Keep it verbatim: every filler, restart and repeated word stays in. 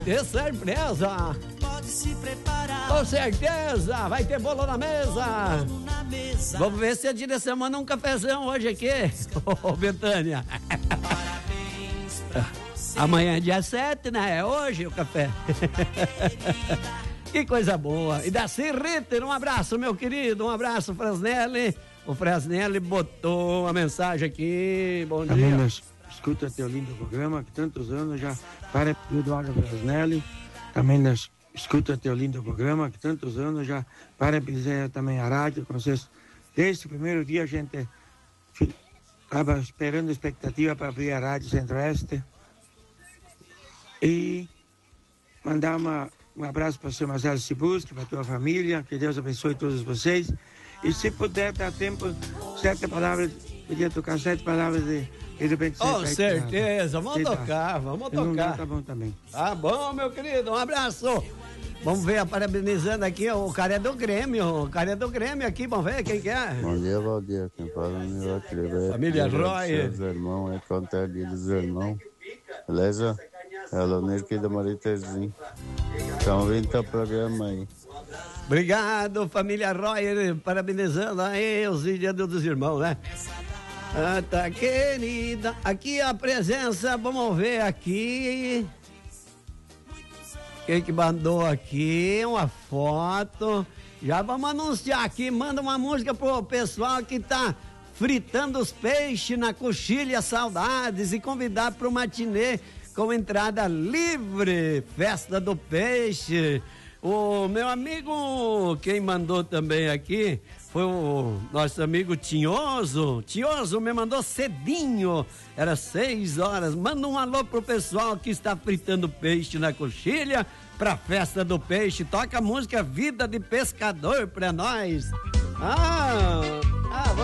De surpresa! Pode se preparar. Com certeza! Vai ter bolo na mesa! Bolo na mesa. Vamos ver se a direção manda um cafezão hoje aqui, ô Betânia. Parabéns pra você. Amanhã é dia sete, né? É hoje o café. Que coisa boa. E Daci Ritter, um abraço, meu querido. Um abraço, Frasnelli. O Frasnelli botou uma mensagem aqui. Bom dia. Também nós escuta teu lindo programa, que tantos anos já. Para o Eduardo Frasnelli. Também nós escuta teu lindo programa, que tantos anos já. Parabenizar também a rádio. Com vocês. Desde o primeiro dia a gente estava esperando a expectativa para abrir a Rádio Centro-Oeste. E mandar uma, um abraço para o seu Marcelo Cibusque, para a tua família. Que Deus abençoe todos vocês. E se puder dar tempo, sete palavras, podia tocar sete palavras de, de repente. Com certeza, vamos tá. tocar, vamos Se não dá, tocar. tá bom também. Tá bom, meu querido, um abraço. Vamos ver, parabenizando aqui, o cara é do Grêmio, o cara é do Grêmio aqui, vamos ver quem que é. Bom dia, Valdir. Quem fala é o Milagre. Família Roy. Os irmãos, é contar dia dos irmãos. Beleza? É o Leonir aqui da Maritezinho. Estão vindo ao programa aí. Obrigado, família Roy, parabenizando aí os dias dos irmãos, né? Ah, tá, querida. Aqui a presença, vamos ver aqui. Quem que mandou aqui uma foto. Já vamos anunciar aqui, manda uma música pro pessoal que tá fritando os peixes na coxilha Saudades e convidar pro matinê com entrada livre, festa do peixe. O meu amigo, quem mandou também aqui, foi o nosso amigo Tinhoso. Tinhoso me mandou cedinho, era seis horas. Manda um alô pro pessoal que está fritando peixe na coxilha pra festa do peixe. Toca a música Vida de Pescador pra nós. Ah, ah